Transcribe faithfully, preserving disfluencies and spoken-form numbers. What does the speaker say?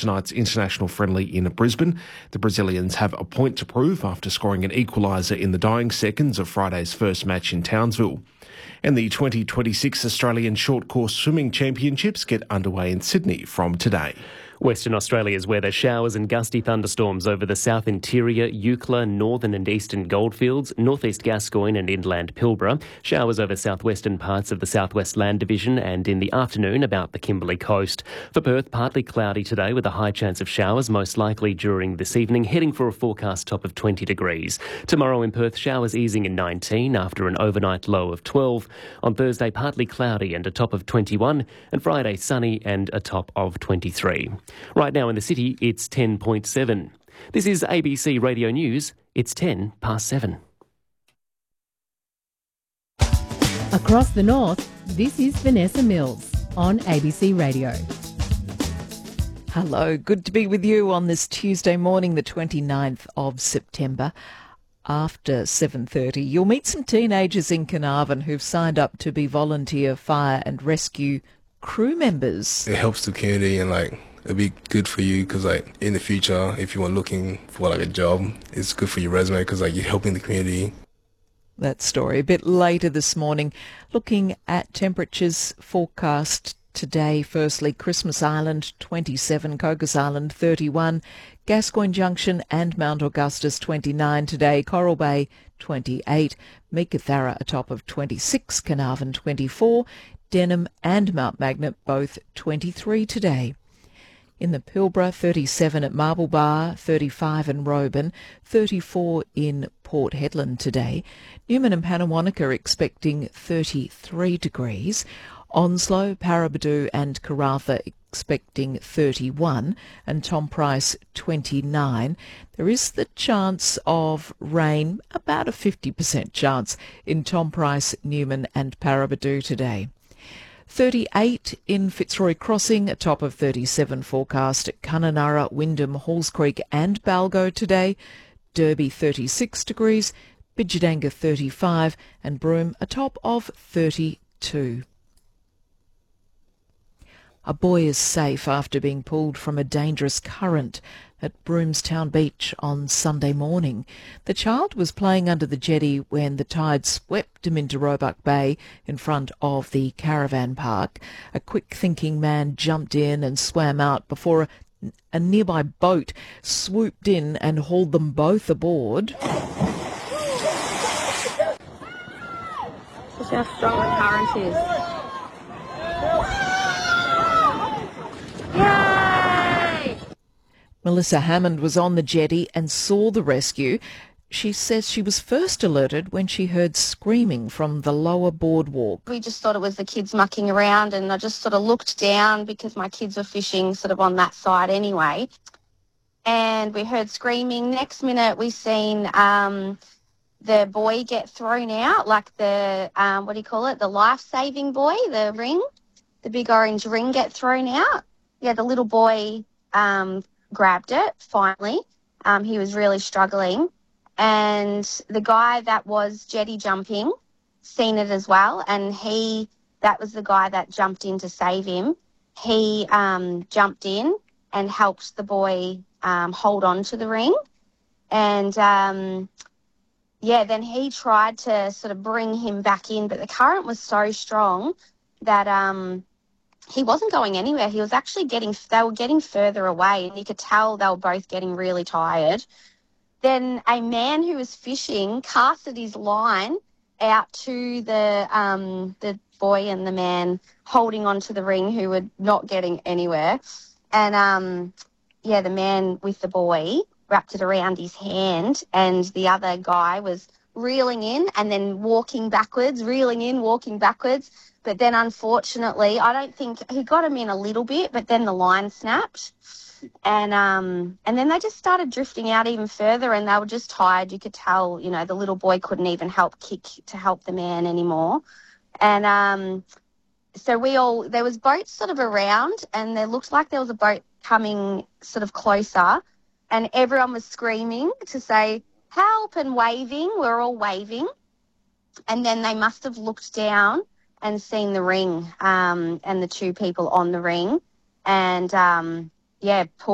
tonight's international friendly in Brisbane. The Brazilians have a point to prove after scoring an equaliser in the dying seconds of Friday's first match in Townsville. And the twenty twenty-six Australian Short Course Swimming Championships get underway in Sydney from today. Western Australia's weather: showers and gusty thunderstorms over the south interior, Eucla, northern and eastern Goldfields, northeast Gascoyne and inland Pilbara. Showers over southwestern parts of the Southwest Land Division and in the afternoon about the Kimberley coast. For Perth, partly cloudy today with a high chance of showers, most likely during this evening, heading for a forecast top of twenty degrees. Tomorrow in Perth, showers easing in nineteen after an overnight low of twelve. On Thursday, partly cloudy and a top of twenty-one. And Friday, sunny and a top of twenty-three. Right now in the city, it's ten point seven. This is A B C Radio News. It's ten past seven. Across the north, this is Vanessa Mills on A B C Radio. Hello, good to be with you on this Tuesday morning, the twenty-ninth of September. After seven thirty, you'll meet some teenagers in Carnarvon who've signed up to be volunteer fire and rescue crew members. It helps the community and, like, it'll be good for you because, like, in the future, if you are looking for, like, a job, it's good for your resume because, like, you're helping the community. That story a bit later this morning, looking at temperatures forecast today. Firstly, Christmas Island twenty-seven, Cocos Island thirty-one, Gascoyne Junction and Mount Augustus twenty-nine today, Coral Bay twenty-eight, Meekatharra a top of twenty-six, Carnarvon twenty-four, Denham and Mount Magnet both twenty-three today. In the Pilbara, thirty-seven at Marble Bar, thirty-five in Roban, thirty-four in Port Hedland today. Newman and Pannawonica expecting thirty-three degrees. Onslow, Paraburdoo and Karratha expecting thirty-one, and Tom Price twenty-nine. There is the chance of rain, about a fifty percent chance in Tom Price, Newman and Paraburdoo today. thirty-eight in Fitzroy Crossing, a top of thirty-seven forecast at Kununurra, Wyndham, Halls Creek and Balgo today. Derby thirty-six degrees, Bidjadanga thirty-five and Broome a top of thirty-two. A boy is safe after being pulled from a dangerous current at Broomstown Beach on Sunday morning. The child was playing under the jetty when the tide swept him into Roebuck Bay in front of the caravan park. A quick-thinking man jumped in and swam out before a, a nearby boat swooped in and hauled them both aboard. That's how strong the current is. Yay! Melissa Hammond was on the jetty and saw the rescue. She says she was first alerted when she heard screaming from the lower boardwalk. We just thought it was the kids mucking around, and I just sort of looked down because my kids were fishing sort of on that side anyway. And we heard screaming. Next minute we seen um, the boy get thrown out, like the, um, what do you call it, the life-saving buoy, the ring, the big orange ring get thrown out. Yeah, the little boy um, grabbed it, finally. Um, he was really struggling. And the guy that was jetty jumping seen it as well, and he, that was the guy that jumped in to save him. He um, jumped in and helped the boy um, hold on to the ring. And, um, yeah, then he tried to sort of bring him back in, but the current was so strong that um, he wasn't going anywhere. He was actually getting, they were getting further away, and you could tell they were both getting really tired. Then a man who was fishing casted his line out to the um, the boy and the man holding onto the ring who were not getting anywhere. And, um, yeah, the man with the boy wrapped it around his hand, and the other guy was reeling in and then walking backwards, reeling in, walking backwards. But then, unfortunately, I don't think he got him in a little bit, but then the line snapped. And um, and then they just started drifting out even further, and they were just tired. You could tell, you know, the little boy couldn't even help kick to help the man anymore. And um, so we all, there was boats sort of around, and there looked like there was a boat coming sort of closer, and everyone was screaming to say, help, and waving. We're all waving. And then they must have looked down and seen the ring um, and the two people on the ring. And, um, yeah, poor